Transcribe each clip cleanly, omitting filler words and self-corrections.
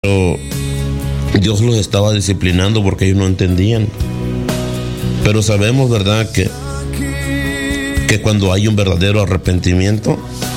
Pero Dios los estaba disciplinando porque ellos no entendían. Pero sabemos, ¿verdad?, que cuando hay un verdadero arrepentimiento,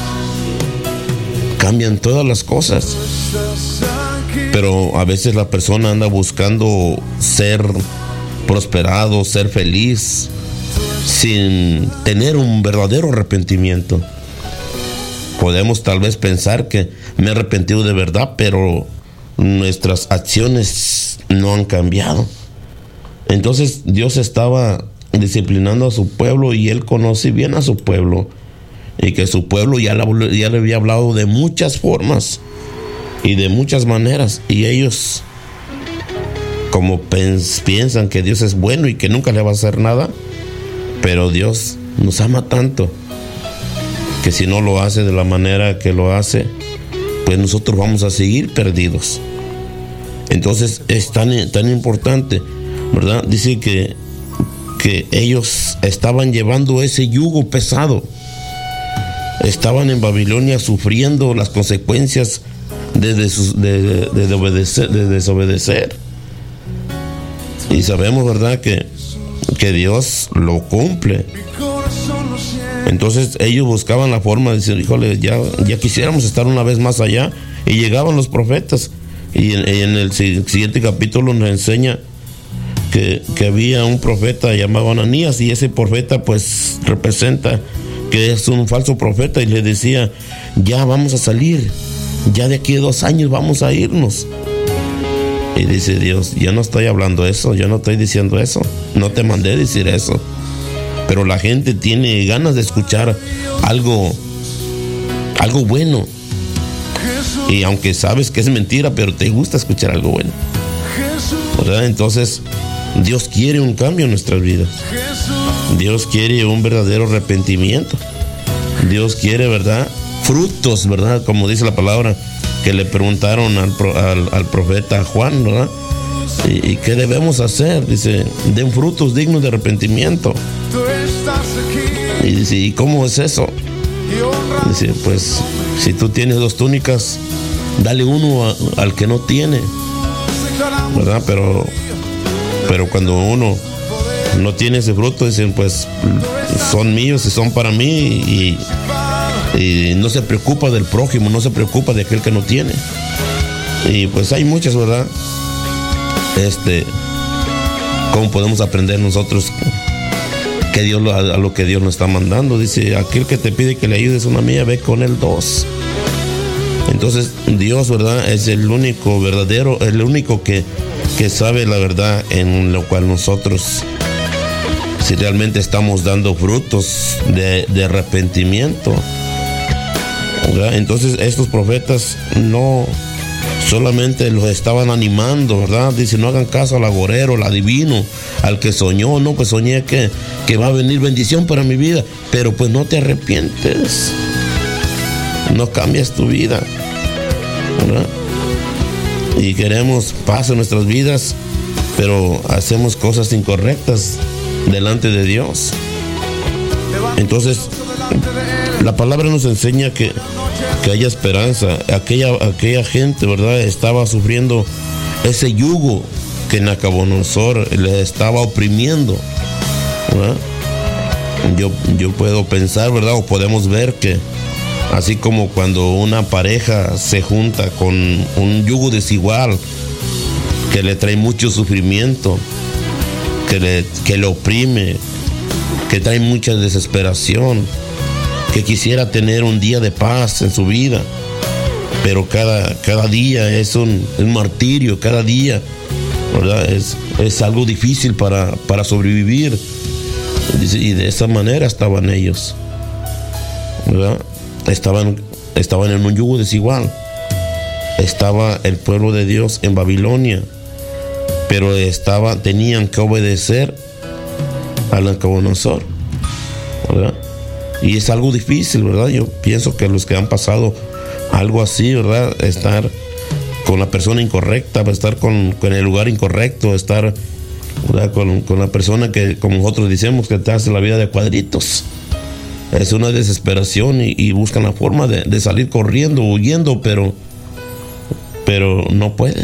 cambian todas las cosas. Pero a veces la persona anda buscando ser prosperado, ser feliz, sin tener un verdadero arrepentimiento. Podemos tal vez pensar que me he arrepentido de verdad, pero nuestras acciones no han cambiado. Entonces Dios estaba disciplinando a su pueblo y Él conoce bien a su pueblo, y que su pueblo ya le había hablado de muchas formas y de muchas maneras, y ellos, como piensan que Dios es bueno y que nunca le va a hacer nada, pero Dios nos ama tanto que si no lo hace de la manera que lo hace, pues nosotros vamos a seguir perdidos. Entonces es tan importante, ¿verdad? Dice que ellos estaban llevando ese yugo pesado. Estaban en Babilonia sufriendo las consecuencias de desobedecer. Y sabemos, ¿verdad?, que Dios lo cumple. Entonces ellos buscaban la forma de decir, híjole, ya quisiéramos estar una vez más allá. Y llegaban los profetas. Y en el siguiente capítulo nos enseña que había un profeta llamado Ananías, y ese profeta pues representa que es un falso profeta, y le decía, ya vamos a salir, ya de aquí a 2 años vamos a irnos. Y dice Dios, yo no estoy hablando eso, yo no estoy diciendo eso, no te mandé decir eso. Pero la gente tiene ganas de escuchar algo bueno. Y aunque sabes que es mentira, pero te gusta escuchar algo bueno, ¿verdad? Entonces Dios quiere un cambio en nuestras vidas. Dios quiere un verdadero arrepentimiento. Dios quiere, ¿verdad?, frutos, ¿verdad? Como dice la palabra, que le preguntaron al profeta Juan, ¿verdad? ¿Y qué debemos hacer? Dice, den frutos dignos de arrepentimiento. Y dice, ¿y cómo es eso? Dice, pues si tú tienes 2 túnicas, dale uno al que no tiene, ¿verdad? Pero cuando uno no tiene ese fruto, dicen, pues son míos y son para mí, y no se preocupa del prójimo, no se preocupa de aquel que no tiene. Y pues hay muchas, ¿verdad? ¿Cómo podemos aprender nosotros que Dios a lo que Dios nos está mandando? Dice, aquel que te pide que le ayudes una milla, ve con él 2. Entonces Dios, ¿verdad?, es el único verdadero, el único que sabe la verdad, en lo cual nosotros, si realmente estamos dando frutos de arrepentimiento, ¿verdad? Entonces estos profetas no solamente los estaban animando, ¿verdad? Dice, no hagan caso al agorero, al adivino, al que soñó. No, pues soñé que va a venir bendición para mi vida, pero pues no te arrepientes, no cambias tu vida, ¿verdad? Y queremos paz en nuestras vidas, pero hacemos cosas incorrectas delante de Dios. Entonces la palabra nos enseña que haya esperanza. Aquella gente, ¿verdad?, estaba sufriendo ese yugo que Nabucodonosor le estaba oprimiendo, ¿verdad? Yo puedo pensar, ¿verdad?, o podemos ver que así como cuando una pareja se junta con un yugo desigual que le trae mucho sufrimiento, que le oprime, que trae mucha desesperación, que quisiera tener un día de paz en su vida, pero cada día es un martirio, cada día, ¿verdad?, es algo difícil para sobrevivir. Y de esa manera estaban ellos, ¿verdad? Estaban en un yugo desigual. Estaba el pueblo de Dios en Babilonia, pero tenían que obedecer a Nabucodonosor, ¿verdad? Y es algo difícil, ¿verdad? Yo pienso que los que han pasado algo así, ¿verdad?, estar con la persona incorrecta, estar con el lugar incorrecto, estar, ¿verdad?, con la persona que, como nosotros decimos, que te hace la vida de cuadritos. Es una desesperación y buscan la forma de salir corriendo, huyendo, pero pero no puedes.